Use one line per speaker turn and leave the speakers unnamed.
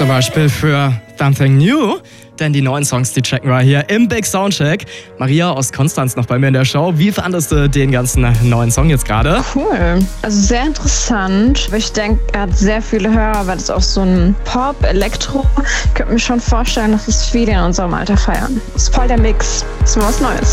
Zum Beispiel für Something New, denn die neuen Songs, die checken wir hier im Big Soundcheck. Maria aus Konstanz noch bei mir in der Show. Wie fandest du den ganzen neuen Song jetzt gerade?
Cool, also sehr interessant. Ich denke, er hat sehr viele Hörer, weil das auch so ein Pop, Elektro. Ich könnte mir schon vorstellen, dass es viele in unserem Alter feiern. Das ist voll der Mix. Das ist mal was Neues.